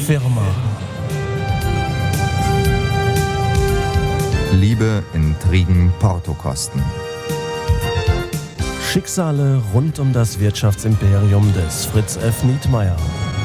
Firma. Liebe, Intrigen, Portokosten. Schicksale rund um das Wirtschaftsimperium des Fritz F. Nietmeyer.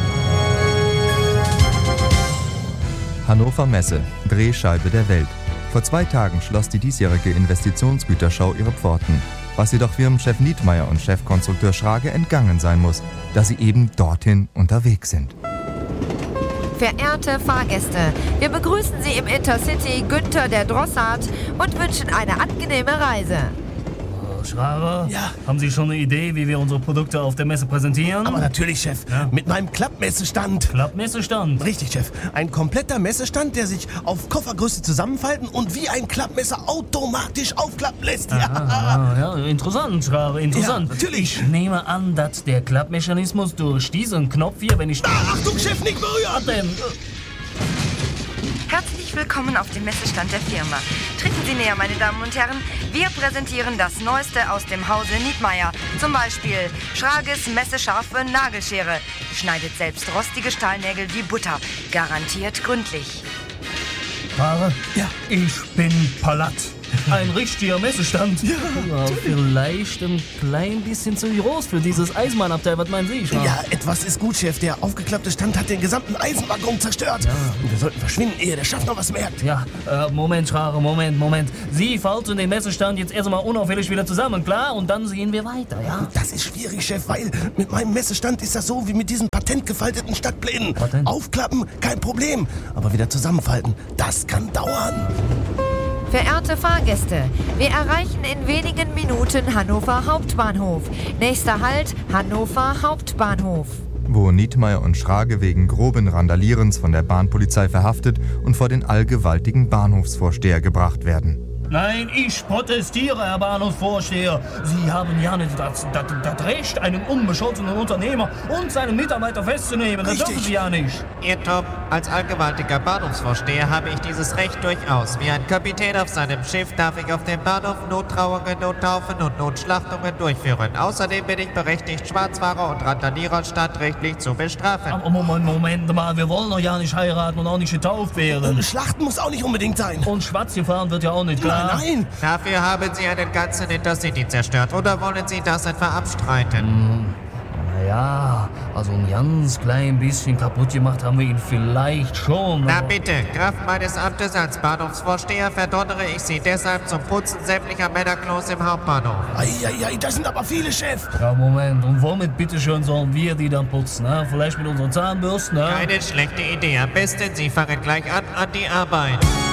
Hannover Messe, Drehscheibe der Welt. Vor 2 Tagen schloss die diesjährige Investitionsgüterschau ihre Pforten, was jedoch Firmenchef Nietmeyer und Chefkonstrukteur Schrage entgangen sein muss, da sie eben dorthin unterwegs sind. Verehrte Fahrgäste, wir begrüßen Sie im Intercity Günther der Drossard und wünschen eine angenehme Reise. Schrage, Ja. haben Sie schon eine Idee, wie wir unsere Produkte auf der Messe präsentieren? Aber natürlich, Chef. Ja. Mit meinem Klappmessestand. Klappmessestand. Richtig, Chef. Ein kompletter Messestand, der sich auf Koffergröße zusammenfalten und wie ein Klappmesser automatisch aufklappen lässt. Ja, interessant, Schrage, interessant. Ja, natürlich. Ich nehme an, dass der Klappmechanismus durch diesen Knopf hier, wenn ich... Achtung, Chef, nicht berühren! denn? Herzlich willkommen auf dem Messestand der Firma. Treten Sie näher, meine Damen und Herren. Wir präsentieren das Neueste aus dem Hause Nietmeyer. Zum Beispiel Schrages messescharfe Nagelschere. Schneidet selbst rostige Stahlnägel wie Butter. Garantiert gründlich. Schrage, Ja. ich bin palat. Ein richtiger Messestand. Ja, vielleicht ein klein bisschen zu groß für dieses Eisenbahnabteil. Was meinen Sie, Schrage? Ja, etwas ist gut, Chef. Der aufgeklappte Stand hat den gesamten Eisenwaggon zerstört. Ja. Und wir sollten verschwinden, ehe der Schaffner was merkt. Ja, Moment, Schrage, Moment. Sie falten den Messestand jetzt erstmal unauffällig wieder zusammen, klar? Und dann sehen wir weiter, ja? Das ist schwierig, Chef, weil mit meinem Messestand ist das so wie mit diesen patentgefalteten Stadtplänen. Patent? Aufklappen, kein Problem. Aber wieder zusammenfalten, das kann dauern. Verehrte Fahrgäste, wir erreichen in wenigen Minuten Hannover Hauptbahnhof. Nächster Halt Hannover Hauptbahnhof. Wo Nietmeyer und Schrage wegen groben Randalierens von der Bahnpolizei verhaftet und vor den allgewaltigen Bahnhofsvorsteher gebracht werden. Nein, ich protestiere, Herr Bahnhofsvorsteher. Sie haben ja nicht das Recht, einen unbescholtenen Unternehmer und seinen Mitarbeiter festzunehmen. Das Richtig. dürfen Sie ja nicht. Irrtum. Als allgewaltiger Bahnhofsvorsteher habe ich dieses Recht durchaus. Wie ein Kapitän auf seinem Schiff darf ich auf dem Bahnhof Nottrauungen, Nottaufen und Notschlachtungen durchführen. Außerdem bin ich berechtigt, Schwarzfahrer und Randalierer stadtrechtlich zu bestrafen. Aber Moment mal, wir wollen doch ja nicht heiraten und auch nicht getauft werden. Schlachten muss auch nicht unbedingt sein. Und Schwarz gefahren wird ja auch nicht, klar? Nein. Dafür haben Sie einen ganzen Intercity zerstört. Oder wollen Sie das etwa abstreiten? Naja, also ein ganz klein bisschen kaputt gemacht haben wir ihn vielleicht schon. Na aber- bitte, Kraft meines Amtes als Bahnhofsvorsteher verdonnere ich Sie deshalb zum Putzen sämtlicher Männerklos im Hauptbahnhof. Eieiei, das sind aber viele, Chef. Ja, Moment, und womit bitteschön sollen wir die dann putzen? Ne? Vielleicht mit unseren Zahnbürsten? Ne? Keine schlechte Idee. Am besten Sie fangen gleich an die Arbeit.